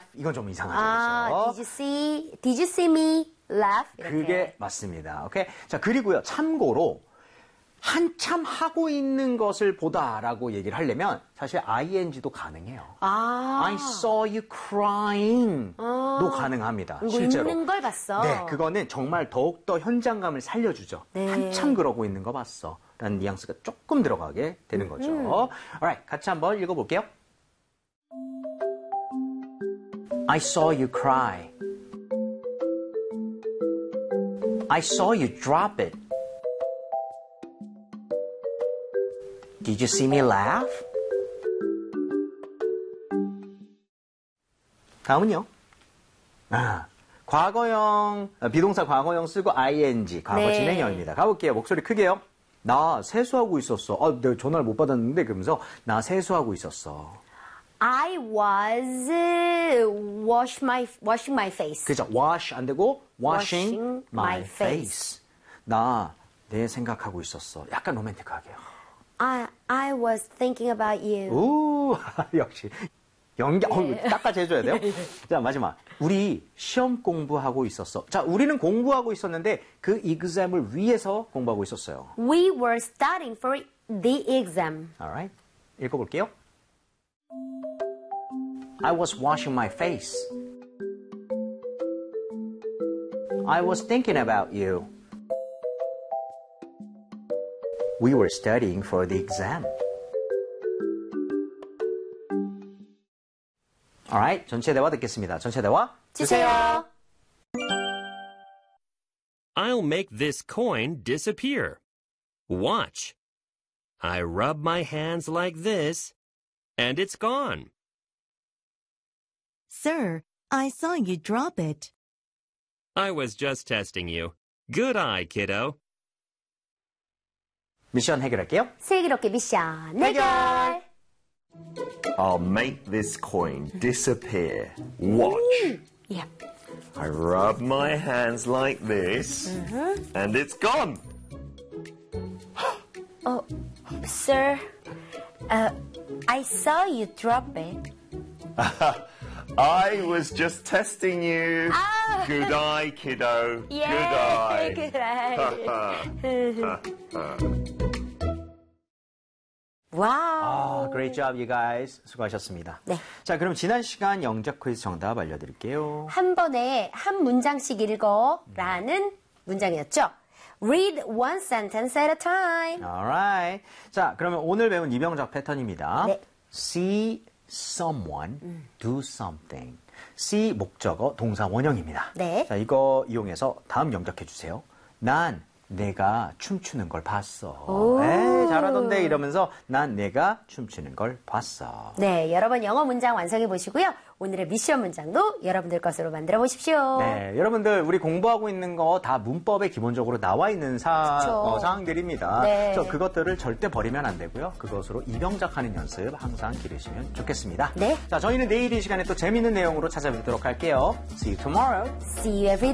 이건 좀 이상하죠. 그렇죠? Did you see me laugh? 이렇게. 그게 맞습니다. 오케이. 자, 그리고요. 참고로 한참 하고 있는 것을 보다라고 얘기를 하려면 사실 ing도 가능해요. I saw you crying 도 가능합니다. 실제로. 울는 걸 봤어. 네, 그거는 정말 더욱더 현장감을 살려주죠. 네. 한참 그러고 있는 거 봤어. 라는 뉘앙스가 조금 들어가게 되는 거죠. Alright, 같이 한번 읽어볼게요. I saw you cry. I saw you drop it. Did you see me laugh? 다음은요. 과거형, 비동사 과거형 쓰고 ing, 과거 네. 진행형입니다. 가볼게요. 목소리 크게요. 나 세수하고 있었어. 내가 전화를 못 받았는데 그러면서 나 세수하고 있었어. I was washing my face. 그죠? wash 안 되고 washing my face. 나 내 생각하고 있었어. 약간 로맨틱하게요. I was thinking about you. 오, 역시 연기 닦아서 해줘야 돼요. 자, 마지막. 우리 시험 공부하고 있었어. 자, 우리는 공부하고 있었는데 그 exam을 위해서 공부하고 있었어요. We were studying for the exam. Alright. 읽어볼게요. I was washing my face. I was thinking about you. We were studying for the exam. Alright, 전체 대화 듣겠습니다. 전체 대화 주세요. I'll make this coin disappear. Watch. I rub my hands like this, and it's gone. Sir, I saw you drop it. I was just testing you. Good eye, kiddo. 미션 해결할게요. 슬기롭게 미션 해결. I'll make this coin disappear. Watch. Yeah. I rub my hands like this, and it's gone. Oh, sir, I saw you drop it. I was just testing you. Good eye, kiddo. Yeah, Good good eye. 와우. Great job, you guys. 수고하셨습니다. 네. 자, 그럼 지난 시간 영작 퀴즈 정답 알려드릴게요. 한 번에 한 문장씩 읽어라는 문장이었죠. Read one sentence at a time. Alright. 자, 그러면 오늘 배운 이병작 패턴입니다. 네. See someone do something. See 목적어 동사 원형입니다. 네. 자, 이거 이용해서 다음 영작해 주세요. 난 내가 춤추는 걸 봤어. 에이, 잘하던데 이러면서 난 내가 춤추는 걸 봤어. 네, 여러 번 영어 문장 완성해 보시고요. 오늘의 미션 문장도 여러분들 것으로 만들어 보십시오. 네, 여러분들 우리 공부하고 있는 거 다 문법에 기본적으로 나와 있는 사항들입니다. 네. 그래서 그것들을 절대 버리면 안 되고요. 그것으로 이병작하는 연습 항상 기르시면 좋겠습니다. 네. 자, 저희는 내일 이 시간에 또 재밌는 내용으로 찾아뵙도록 할게요. See you tomorrow. See you every